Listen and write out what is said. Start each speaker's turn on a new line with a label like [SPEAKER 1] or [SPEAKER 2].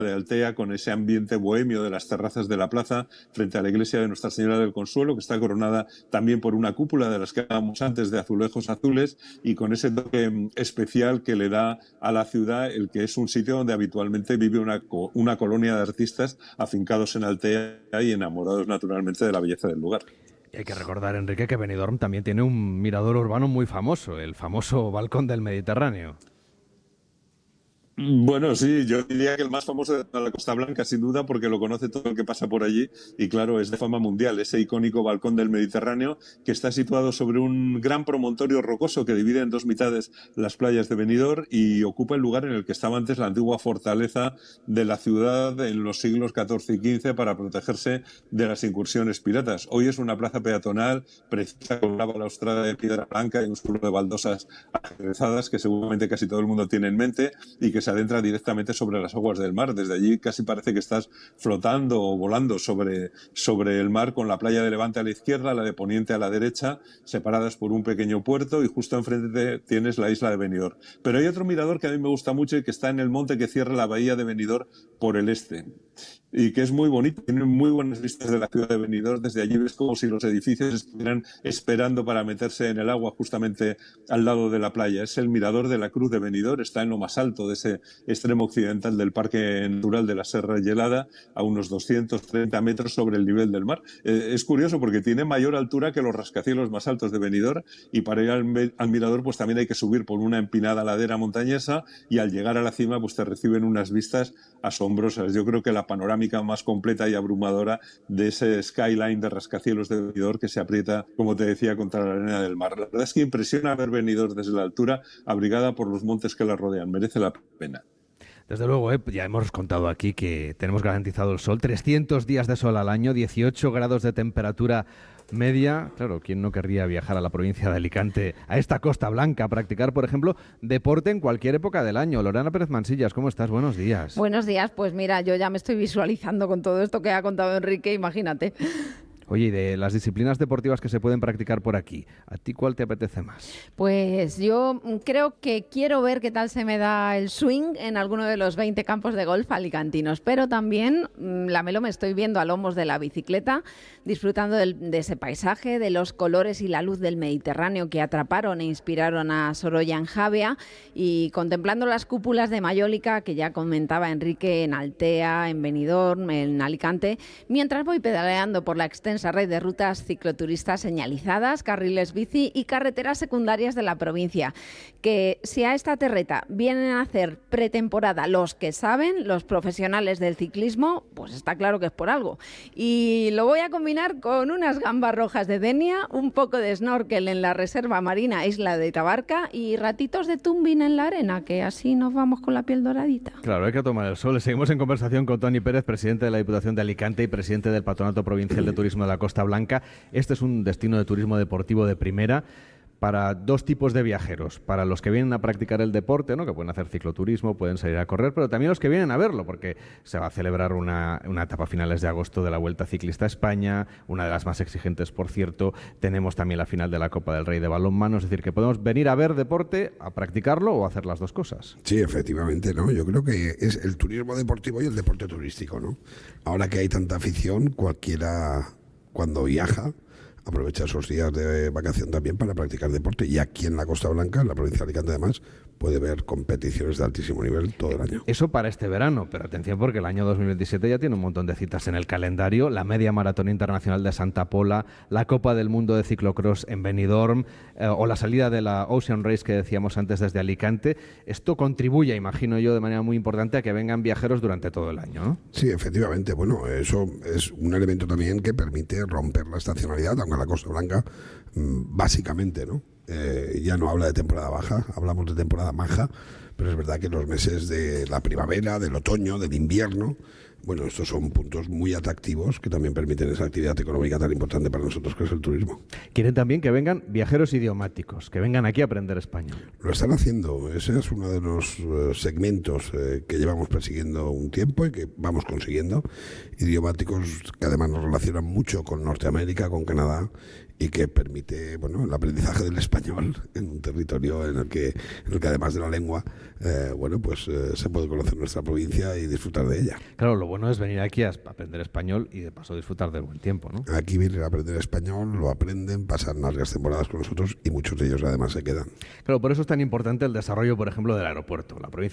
[SPEAKER 1] de Altea, con ese ambiente bohemio de las terrazas de la plaza frente a la iglesia de Nuestra Señora del Consuelo, que está coronada también por una cúpula de las que hablábamos antes de azulejos azules, y con ese toque especial que le da a la ciudad el que es un sitio donde habitualmente vive una colonia de artistas afincados en Altea y enamorados naturalmente de la belleza del lugar.
[SPEAKER 2] Y hay que recordar, Enrique, que Benidorm también tiene un mirador urbano muy famoso, el famoso Balcón del Mediterráneo.
[SPEAKER 1] Bueno, sí, yo diría que el más famoso de la Costa Blanca, sin duda, porque lo conoce todo el que pasa por allí y, claro, es de fama mundial, ese icónico balcón del Mediterráneo que está situado sobre un gran promontorio rocoso que divide en dos mitades las playas de Benidorm y ocupa el lugar en el que estaba antes la antigua fortaleza de la ciudad en los siglos XIV y XV para protegerse de las incursiones piratas. Hoy es una plaza peatonal precisa con una balaustrada de piedra blanca y un suelo de baldosas ajedrezadas que seguramente casi todo el mundo tiene en mente y que se adentra directamente sobre las aguas del mar. Desde allí casi parece que estás flotando o volando sobre el mar, con la playa de Levante a la izquierda, la de Poniente a la derecha, separadas por un pequeño puerto, y justo enfrente tienes la isla de Benidorm. Pero hay otro mirador que a mí me gusta mucho y que está en el monte que cierra la bahía de Benidorm por el este, y que es muy bonito, tiene muy buenas vistas de la ciudad de Benidorm. Desde allí ves como si los edificios estuvieran esperando para meterse en el agua justamente al lado de la playa. Es el mirador de la Cruz de Benidorm, está en lo más alto de ese extremo occidental del Parque Natural de la Serra Gelada, a unos 230 metros sobre el nivel del mar. Es curioso porque tiene mayor altura que los rascacielos más altos de Benidorm, y para ir al mirador pues también hay que subir por una empinada ladera montañesa, y al llegar a la cima pues te reciben unas vistas asombrosas. Yo creo que la panorámica más completa y abrumadora de ese skyline de rascacielos de Benidorm que se aprieta, como te decía, contra la arena del mar. La verdad es que impresiona ver Benidorm desde la altura, abrigada por los montes que la rodean. Merece la pena.
[SPEAKER 2] Desde luego, ya hemos contado aquí que tenemos garantizado el sol, 300 días de sol al año, 18 grados de temperatura media. Claro, ¿quién no querría viajar a la provincia de Alicante, a esta Costa Blanca, a practicar, por ejemplo, deporte en cualquier época del año? Lorena Pérez Mansillas, ¿cómo estás? Buenos días.
[SPEAKER 3] Buenos días, pues mira, yo ya me estoy visualizando con todo esto que ha contado Enrique, imagínate.
[SPEAKER 2] Oye, y de las disciplinas deportivas que se pueden practicar por aquí, ¿a ti cuál te apetece más?
[SPEAKER 3] Pues yo creo que quiero ver qué tal se me da el swing en alguno de los 20 campos de golf alicantinos, pero también me estoy viendo a lomos de la bicicleta, disfrutando de ese paisaje, de los colores y la luz del Mediterráneo que atraparon e inspiraron a Sorolla en Javea, y contemplando las cúpulas de mayólica que ya comentaba Enrique en Altea, en Benidorm, en Alicante, mientras voy pedaleando por la extensa red de rutas cicloturistas señalizadas, carriles bici y carreteras secundarias de la provincia. Que si a esta terreta vienen a hacer pretemporada los que saben, los profesionales del ciclismo, pues está claro que es por algo. Y lo voy a combinar con unas gambas rojas de Denia, un poco de snorkel en la reserva marina Isla de Tabarca y ratitos de tumbing en la arena, que así nos vamos con la piel doradita.
[SPEAKER 2] Claro, hay que tomar el sol. Seguimos en conversación con Toni Pérez, presidente de la Diputación de Alicante y presidente del Patronato Provincial de Turismo de la Costa Blanca. Este es un destino de turismo deportivo de primera para dos tipos de viajeros: para los que vienen a practicar el deporte, ¿no?, que pueden hacer cicloturismo, pueden salir a correr, pero también los que vienen a verlo, porque se va a celebrar una etapa a finales de agosto de la Vuelta Ciclista a España, una de las más exigentes, por cierto. Tenemos también la final de la Copa del Rey de balonmano, es decir, que podemos venir a ver deporte, a practicarlo o a hacer las dos cosas.
[SPEAKER 4] Sí, efectivamente, ¿no? Yo creo que es el turismo deportivo y el deporte turístico, ¿no? Ahora que hay tanta afición, cualquiera, cuando viaja, aprovecha esos días de vacación también para practicar deporte. Y aquí en la Costa Blanca, en la provincia de Alicante además, puede ver competiciones de altísimo nivel todo el año.
[SPEAKER 2] Eso para este verano, pero atención porque el año 2027 ya tiene un montón de citas en el calendario: la Media Maratón Internacional de Santa Pola, la Copa del Mundo de Ciclocross en Benidorm, o la salida de la Ocean Race que decíamos antes desde Alicante. Esto contribuye, imagino yo, de manera muy importante a que vengan viajeros durante todo el año, ¿no?
[SPEAKER 4] Sí, efectivamente. Bueno, eso es un elemento también que permite romper la estacionalidad, aunque la Costa Blanca básicamente, ¿no? Ya no habla de temporada baja, hablamos de temporada maja, pero es verdad que los meses de la primavera, del otoño, del invierno, Bueno, estos son puntos muy atractivos que también permiten esa actividad económica tan importante para nosotros que es el turismo.
[SPEAKER 2] Quieren también que vengan viajeros idiomáticos, que vengan aquí a aprender español.
[SPEAKER 4] Lo están haciendo. Ese es uno de los segmentos que llevamos persiguiendo un tiempo y que vamos consiguiendo. Idiomáticos que además nos relacionan mucho con Norteamérica, con Canadá, y que permite el aprendizaje del español en un territorio en el que además de la lengua se puede conocer nuestra provincia y disfrutar de ella.
[SPEAKER 2] Claro, lo bueno es venir aquí a aprender español y de paso disfrutar del buen tiempo, ¿no?
[SPEAKER 4] Aquí vienen a aprender español, lo aprenden, pasan largas temporadas con nosotros y muchos de ellos además se quedan.
[SPEAKER 2] Claro, por eso es tan importante el desarrollo, por ejemplo, del aeropuerto. La provincia